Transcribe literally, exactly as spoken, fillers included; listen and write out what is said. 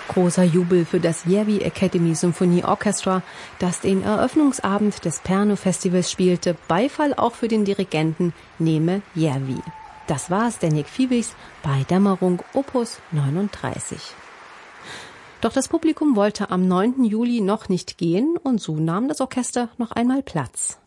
Großer Jubel für das Järvi Academy Symphony Orchestra, das den Eröffnungsabend des Pärnu-Festivals spielte. Beifall auch für den Dirigenten Neeme Järvi. Das war Zdeněk Fibichs bei Dämmerung Opus neununddreißig. Doch das Publikum wollte am neunten Juli noch nicht gehen und so nahm das Orchester noch einmal Platz.